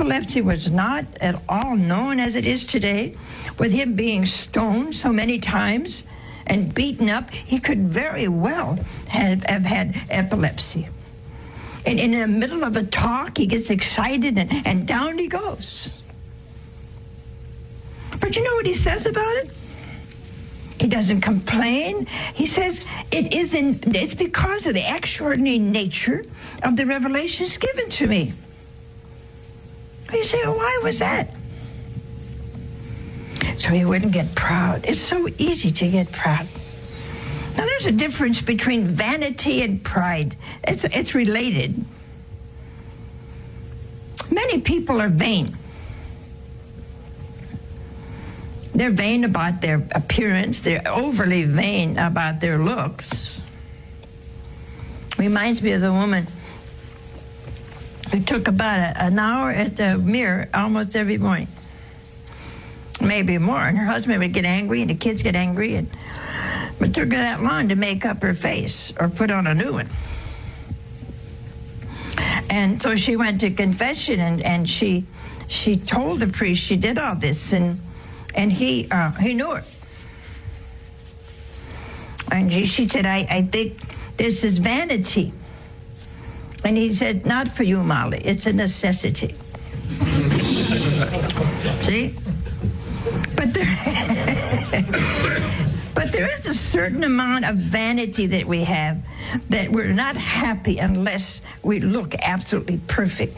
epilepsy was not at all known as it is today, with him being stoned so many times and beaten up, he could very well have had epilepsy. And in the middle of a talk, he gets excited and down he goes. But you know what he says about it? He doesn't complain. He says it's because of the extraordinary nature of the revelations given to me. You say, well, why was that? So he wouldn't get proud. It's so easy to get proud. Now, there's a difference between vanity and pride. It's related. Many people are vain. They're vain about their appearance. They're overly vain about their looks. Reminds me of the woman who took about an hour at the mirror almost every morning. Maybe more. And her husband would get angry and the kids get angry. But it took her that long to make up her face or put on a new one. And so she went to confession and she told the priest she did all this and he knew her. And she said, I think this is vanity. And he said, not for you, Molly. It's a necessity. See? But there is a certain amount of vanity that we have that we're not happy unless we look absolutely perfect.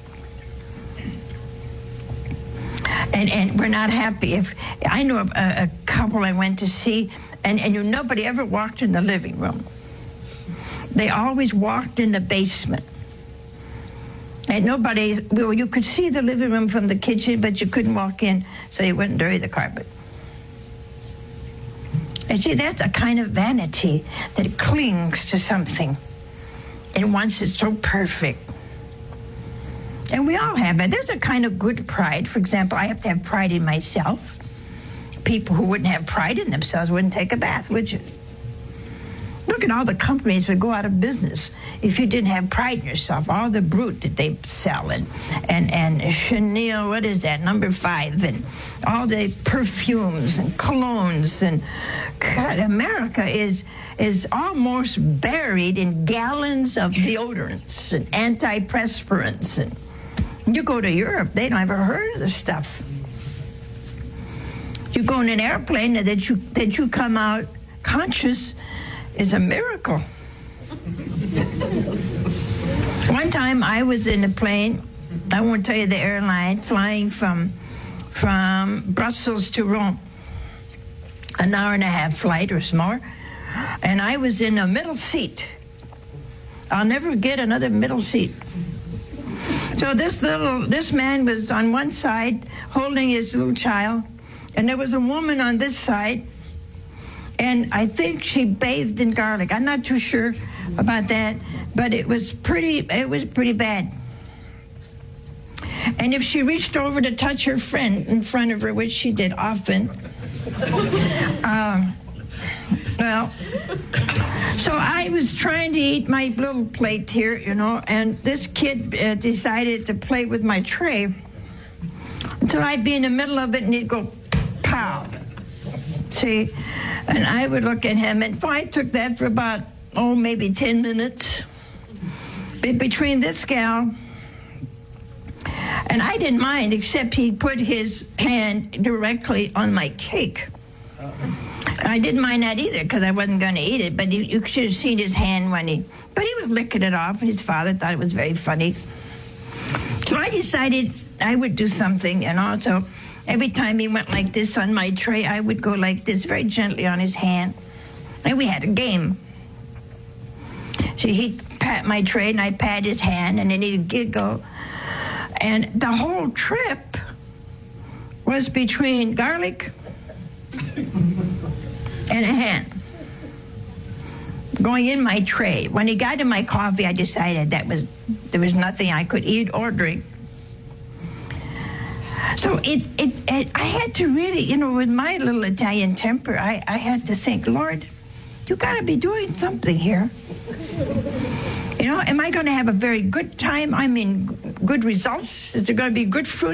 And we're not happy. If I know a couple I went to see, and nobody ever walked in the living room. They always walked in the basement. And you could see the living room from the kitchen, but you couldn't walk in, so you wouldn't dirty the carpet. And see, that's a kind of vanity that clings to something and wants it so perfect. And we all have it. There's a kind of good pride. For example, I have to have pride in myself. People who wouldn't have pride in themselves wouldn't take a bath, would you? Look at all the companies that go out of business if you didn't have pride in yourself. All the brute that they sell and Chanel, what is that, number 5, and all the perfumes and colognes. And God, America is almost buried in gallons of deodorants and antiperspirants. And you go to Europe, they don't ever heard of this stuff. You go in an airplane that you come out conscious is a miracle. One time I was in a plane, I won't tell you the airline, flying from Brussels to Rome. An hour and a half flight or more. And I was in a middle seat. I'll never get another middle seat. So this man was on one side holding his little child, and there was a woman on this side. And I think she bathed in garlic. I'm not too sure about that, but it was pretty bad. And if she reached over to touch her friend in front of her, which she did often, so I was trying to eat my little plate here, and this kid decided to play with my tray until I'd be in the middle of it and he'd go, pow. See? And I would look at him, and I took that for about, maybe 10 minutes. Between this gal, and I didn't mind, except he put his hand directly on my cake. I didn't mind that either, because I wasn't going to eat it, but you should have seen his hand but he was licking it off. His father thought it was very funny. So I decided I would do something, and also every time he went like this on my tray, I would go like this very gently on his hand. And we had a game. So he'd pat my tray, and I'd pat his hand, and then he'd giggle. And the whole trip was between garlic and a hand going in my tray. When he got to my coffee, I decided there was nothing I could eat or drink. So I had to really, with my little Italian temper, I had to think, Lord, you got to be doing something here. Am I going to have a very good time? I mean, good results? Is there going to be good fruit?